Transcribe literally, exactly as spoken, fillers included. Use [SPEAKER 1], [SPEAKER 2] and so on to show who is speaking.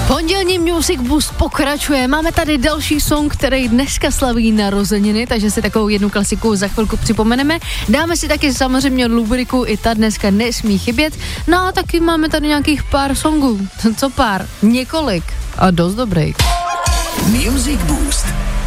[SPEAKER 1] Pondělní Music Boost pokračuje. Máme tady další song, který dneska slaví narozeniny, takže si takovou jednu klasiku za chvilku připomeneme. Dáme si taky samozřejmě rubriku, i ta dneska nesmí chybět. No a taky máme tady nějakých pár songů. Co pár? Několik. A dost dobrých.
[SPEAKER 2] Music Boost.